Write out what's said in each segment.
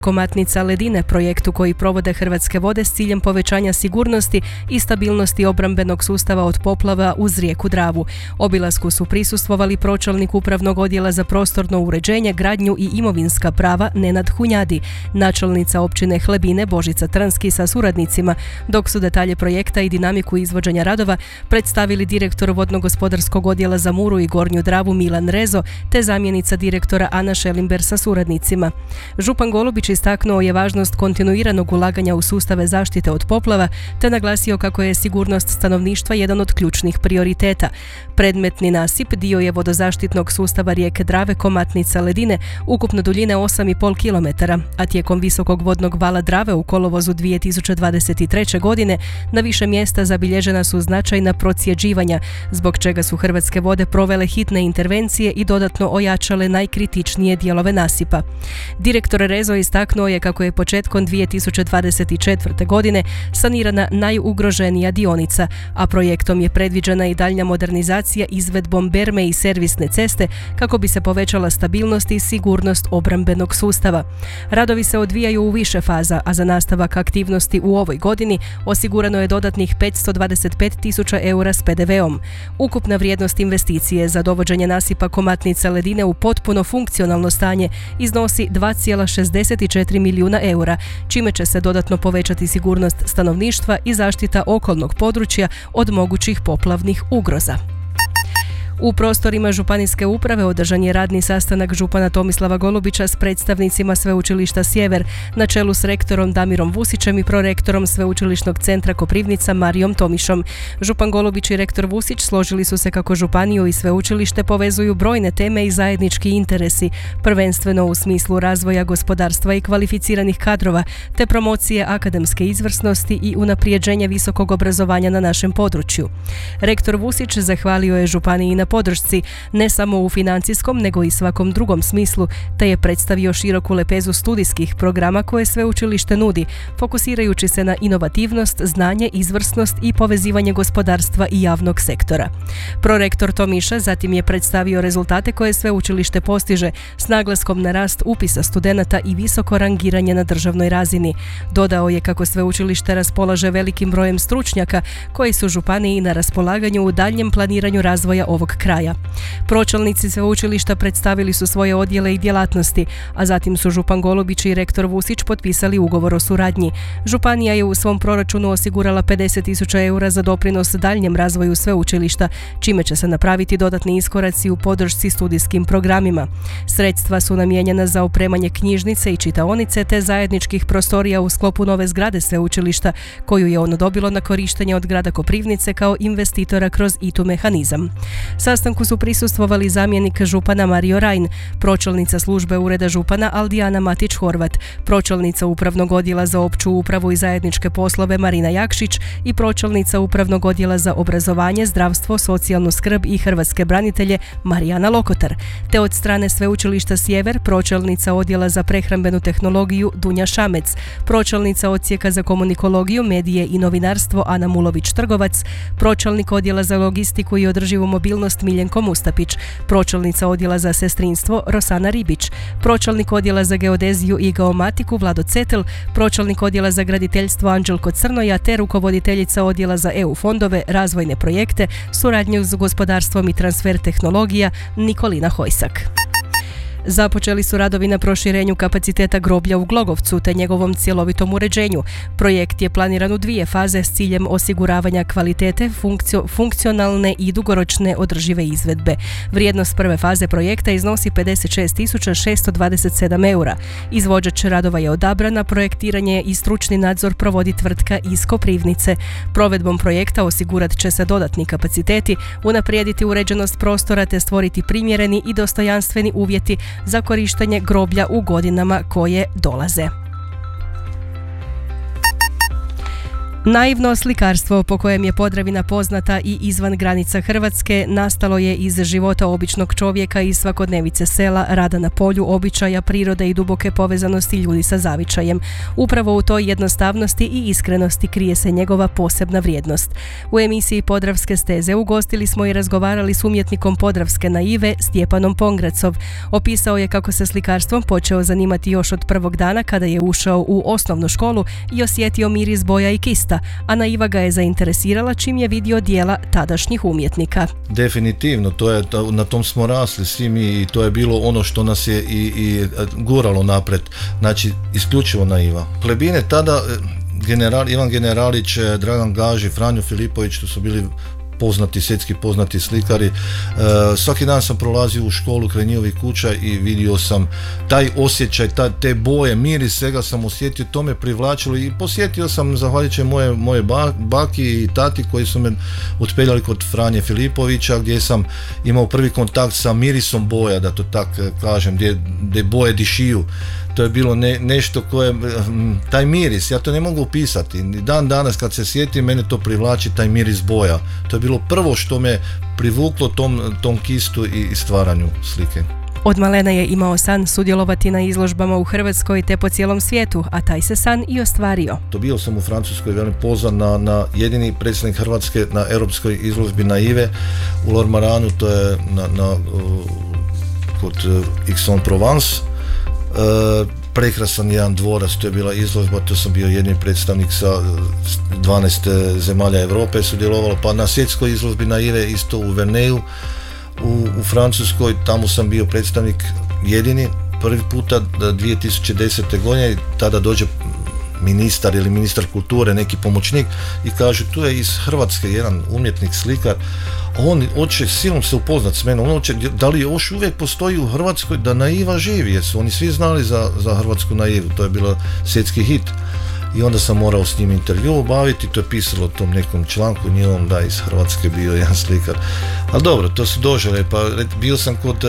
Komatnica ledine, projektu koji provode Hrvatske vode s ciljem povećanja sigurnosti i stabilnosti obrambenog sustava od poplava uz rijeku Dravu. Obilasku su prisustvovali pročelnik Upravnog odjela za prostorno uređenje, gradnju i imovinska prava Nenad Hunjadi, načelnica općine Hlebine Božica Trnski sa suradnicima, dok su detalje projekta i dinamiku izvođenja radova predstavili direktor Vodno-gospodarskog odjela za Muru i Gornju Dravu Milan Rezo te zamjenica direktora Ana Šelimber sa suradnicima. Župan Golubić istaknuo je važnost kontinuiranog ulaganja u sustave zaštite od poplava te naglasio kako je sigurnost stanovništva jedan od ključnih prioriteta. Predmetni nasip dio je vodozaštitnog sustava rijeke Drave Komatnica ledine ukupno duljine 8,5 km, a tijekom visokog vodnog vala Drave u kolovozu 2023. godine na više mjesta zabilježena su značajna procjeđivanja, zbog čega su Hrvatske vode provele hitne intervencije i dodatno ojačale najkritičnije dijelove nasipa. Direktor Rezo istaknuo je kako je početkom 2024. godine sanirana najugroženija dionica, a projektom je predviđena i daljnja modernizacija izvedbom berme i servisne ceste kako bi se povećala stabilnost i sigurnost obrambenog sustava. Radovi se odvijaju u više faza, a za nastavak aktivnosti u ovoj godini osigurano je dodatnih 525.000 eura s PDV-om. Ukupna vrijednost investicije za dovođenje nasipa Komatnica ledine u potpuno funkcionalno stanje iznosi 2,64 milijuna eura, čime će se dodatno povećati sigurnost stanovništva i zaštita okolnog područja od mogućih poplavnih ugroza. U prostorima županijske uprave održan je radni sastanak župana Tomislava Golubića s predstavnicima Sveučilišta Sjever na čelu s rektorom Damirom Vusićem i prorektorom Sveučilišnog centra Koprivnica Marijom Tomišom. Župan Golubić i rektor Vusić složili su se kako županiju i sveučilište povezuju brojne teme i zajednički interesi, prvenstveno u smislu razvoja gospodarstva i kvalificiranih kadrova, te promocije akademske izvrsnosti i unaprijeđenja visokog obrazovanja na našem području. Rektor Vusić zahvalio je županiji na podršci, ne samo u financijskom nego i svakom drugom smislu, te je predstavio široku lepezu studijskih programa koje sveučilište nudi, fokusirajući se na inovativnost, znanje, izvrsnost i povezivanje gospodarstva i javnog sektora. Prorektor Tomiša zatim je predstavio rezultate koje sveučilište postiže s naglaskom na rast upisa studenata i visoko rangiranje na državnoj razini. Dodao je kako sveučilište raspolaže velikim brojem stručnjaka koji su županiji na raspolaganju u daljnjem planiranju razvoja ovog kraja. Pročelnici sveučilišta predstavili su svoje odjele i djelatnosti, a zatim su župan Golubić i rektor Vusić potpisali ugovor o suradnji. Županija je u svom proračunu osigurala 50.000 eura za doprinos daljnjem razvoju sveučilišta, čime će se napraviti dodatni iskoraci u podršci studijskim programima. Sredstva su namijenjena za opremanje knjižnice i čitaonice te zajedničkih prostorija u sklopu nove zgrade sveučilišta, koju je ono dobilo na korištenje od grada Koprivnice kao investitora kroz ITU mehanizam. Sastanku su prisustvovali zamjenik župana Mario Rajn, pročelnica službe ureda župana Aldijana Matić-Horvat, pročelnica Upravnog odjela za opću upravu i zajedničke poslove Marina Jakšić i pročelnica Upravnog odjela za obrazovanje, zdravstvo, socijalnu skrb i hrvatske branitelje Marijana Lokotar, te od strane Sveučilišta Sjever pročelnica odjela za prehrambenu tehnologiju Dunja Šamec, pročelnica odsjeka za komunikologiju, medije i novinarstvo Ana Mulović-Trgovac, pročelnik odjela za logistiku i održivu mobilnost Miljenko Mustapić, pročelnica odjela za sestrinstvo Rosana Ribić, pročelnik odjela za geodeziju i geomatiku Vlado Cetel, pročelnik odjela za graditeljstvo Anđelko Crnoja te rukovoditeljica odjela za EU fondove, razvojne projekte, suradnju s gospodarstvom i transfer tehnologija Nikolina Hojsak. Započeli su radovi na proširenju kapaciteta groblja u Glogovcu te njegovom cjelovitom uređenju. Projekt je planiran u dvije faze s ciljem osiguravanja kvalitete, funkcionalne i dugoročne održive izvedbe. Vrijednost prve faze projekta iznosi 56.627 eura. Izvođač radova je odabran, a projektiranje i stručni nadzor provodi tvrtka iz Koprivnice. Provedbom projekta osigurat će se dodatni kapaciteti, unaprijediti uređenost prostora te stvoriti primjereni i dostojanstveni uvjeti za korištenje groblja u godinama koje dolaze. Naivno slikarstvo po kojem je Podravina poznata i izvan granica Hrvatske nastalo je iz života običnog čovjeka i svakodnevice sela, rada na polju, običaja, prirode i duboke povezanosti ljudi sa zavičajem. Upravo u toj jednostavnosti i iskrenosti krije se njegova posebna vrijednost. U emisiji Podravske steze ugostili smo i razgovarali s umjetnikom podravske naive Stjepanom Pongracov. Opisao je kako se slikarstvom počeo zanimati još od prvog dana kada je ušao u osnovnu školu i osjetio miris boja i kista, a naiva ga je zainteresirala čim je vidio djela tadašnjih umjetnika. Definitivno, na tom smo rasli svi mi i to je bilo ono što nas je i guralo napred, znači isključivo naiva. Plebine tada, Ivan Generalić, Dragan Gaži, Franjo Filipović, to su bili svjetski poznati slikari. Svaki dan sam prolazio u školu kraj njihovih kuća i vidio sam taj osjećaj, te boje, miris, svega sam osjetio, to me privlačilo i posjetio sam zahvaljujući moje baki i tati koji su me otpeljali kod Franje Filipovića, gdje sam imao prvi kontakt sa mirisom boja, da to tak kažem, gdje boje dišiju. To je bilo nešto koje, taj miris, ja to ne mogu opisati. Dan danas kad se sjetim, mene to privlači, taj miris boja. To je bilo prvo što me privuklo tom kistu i stvaranju slike. Od malena je imao san sudjelovati na izložbama u Hrvatskoj te po cijelom svijetu, a taj se san i ostvario. To bio sam u Francuskoj, velim, pozvan na jedini predstavnik Hrvatske na europskoj izložbi naive u Lormaranu, to je kod Aix-en-Provence. Prekrasan jedan dvorac, to je bila izložba, to sam bio jedini predstavnik sa 12 zemalja Europe sudjelovalo, pa na svjetskoj izložbi naive isto u Verneju u Francuskoj, tamo sam bio predstavnik jedini, prvi puta 2010. godine, tada dođe ministar ili ministar kulture, neki pomoćnik i kaže tu je iz Hrvatske jedan umjetnik, slikar, on hoće silom se upoznat s menom, on hoće, da li još uvijek postoji u Hrvatskoj da naiva živi, jer su oni svi znali za hrvatsku naivu, to je bilo svjetski hit. I onda sam morao s njim intervju obaviti, to je pisalo u tom nekom članku njihovom da iz Hrvatske bio jedan slikar. Ali dobro, to su dožele, pa bio sam kod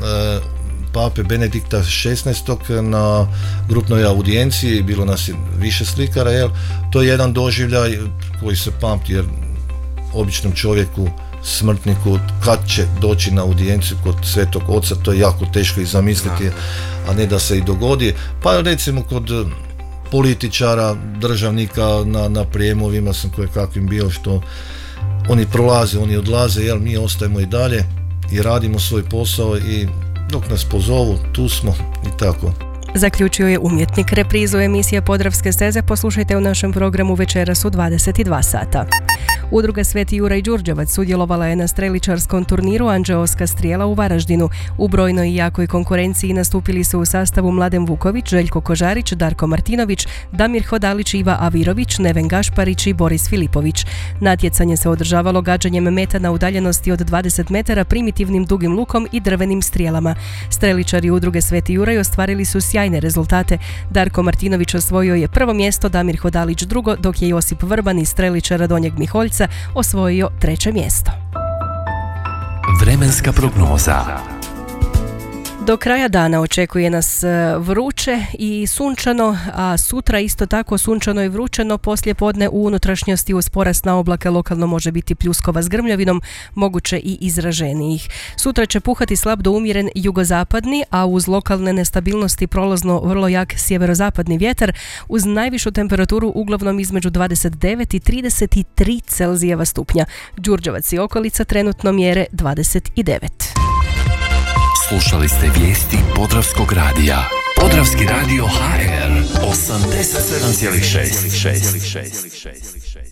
Pape Benedikta XVI. Na grupnoj audijenciji, bilo nas je više slikara, jel? To je jedan doživljaj koji se pamti, jer običnom čovjeku, smrtniku, kad će doći na audijenciju kod Svetog Oca, to je jako teško i zamisliti, a ne da se i dogodi. Pa recimo kod političara, državnika na prijemovima sam kakvim bio, što oni prolaze, oni odlaze, jel, mi ostajemo i dalje i radimo svoj posao i dok nas pozovu, tu smo i tako. Zaključio je umjetnik. Reprizu emisije Podravske steze poslušajte u našem programu večeras u 22 sata. Udruga Sveti Juraj Đurđevac sudjelovala je na streličarskom turniru Anđeoska strijela u Varaždinu. U brojnoj i jakoj konkurenciji nastupili su u sastavu Mladen Vuković, Željko Kožarić, Darko Martinović, Damir Hodalić, Iva Avirović, Neven Gašparić i Boris Filipović. Natjecanje se održavalo gađanjem meta na udaljenosti od 20 metara primitivnim dugim lukom i drvenim strijelama. Streličari udruge Sveti Juraj ostvarili su sjajne rezultate. Darko Martinović osvojio je prvo mjesto, Damir Hodalić drugo, dok je Josip Vrban iz streličara Donjeg Miholjca osvojio treće mjesto. Vremenska prognoza. Do kraja dana očekuje nas vruće i sunčano, a sutra isto tako sunčano i vruće, no poslije podne u unutrašnjosti uz porast na oblake lokalno može biti pljuskova s grmljavinom, moguće i izraženijih. Sutra će puhati slab do umjeren jugozapadni, a uz lokalne nestabilnosti prolazno vrlo jak sjeverozapadni vjetar, uz najvišu temperaturu uglavnom između 29 i 33 Celzijeva stupnja. Đurđevac i okolica trenutno mjere 29. Slušali ste vijesti Podravskog radija. Podravski radio HR 87,6.